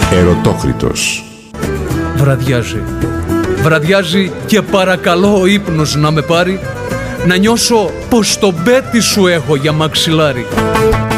Ερωτόκριτος. Βραδιάζει. Βραδιάζει και παρακαλώ ο ύπνος να με πάρει, να νιώσω πως το μπέτι σου έχω για μαξιλάρι.